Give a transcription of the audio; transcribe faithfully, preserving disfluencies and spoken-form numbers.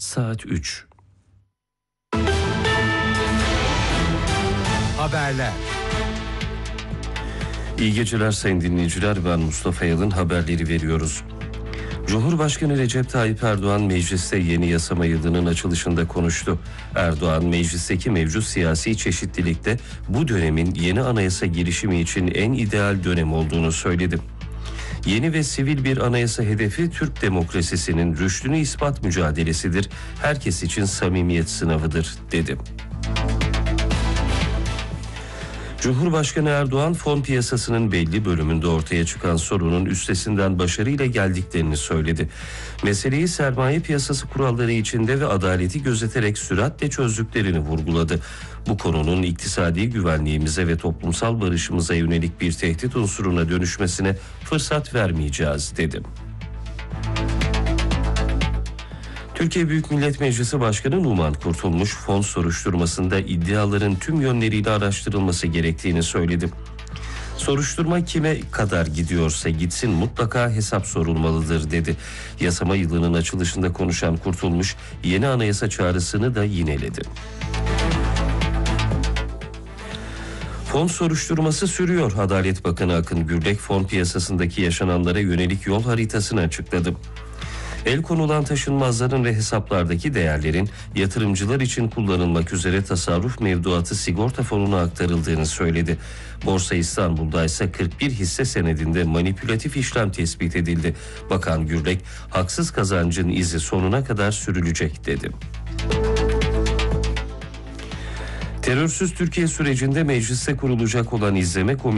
saat üç. Haberler. İyi geceler sayın dinleyiciler, ben Mustafa Yalın, haberleri veriyoruz. Cumhurbaşkanı Recep Tayyip Erdoğan mecliste yeni yasama yılının açılışında konuştu. Erdoğan, meclisteki mevcut siyasi çeşitlilikte bu dönemin yeni anayasa girişimi için en ideal dönem olduğunu söyledi. Yeni ve sivil bir anayasa hedefi Türk demokrasisinin rüştünü ispat mücadelesidir. Herkes için samimiyet sınavıdır, dedi. Cumhurbaşkanı Erdoğan, fon piyasasının belli bölümünde ortaya çıkan sorunun üstesinden başarıyla geldiklerini söyledi. Meseleyi sermaye piyasası kuralları içinde ve adaleti gözeterek süratle çözdüklerini vurguladı. Bu konunun iktisadi güvenliğimize ve toplumsal barışımıza yönelik bir tehdit unsuruna dönüşmesine fırsat vermeyeceğiz, dedi. Türkiye Büyük Millet Meclisi Başkanı Numan Kurtulmuş, fon soruşturmasında iddiaların tüm yönleriyle araştırılması gerektiğini söyledi. Soruşturma kime kadar gidiyorsa gitsin, mutlaka hesap sorulmalıdır, dedi. Yasama yılının açılışında konuşan Kurtulmuş, yeni anayasa çağrısını da yineledi. Fon soruşturması sürüyor. Adalet Bakanı Akın Gürlek, fon piyasasındaki yaşananlara yönelik yol haritasını açıkladı. El konulan taşınmazların ve hesaplardaki değerlerin yatırımcılar için kullanılmak üzere tasarruf mevduatı sigorta fonuna aktarıldığını söyledi. Borsa İstanbul'da ise kırk bir hisse senedinde manipülatif işlem tespit edildi. Bakan Gürlek, haksız kazancın izi sonuna kadar sürülecek, dedi. Terörsüz Türkiye sürecinde mecliste kurulacak olan izleme komisyonu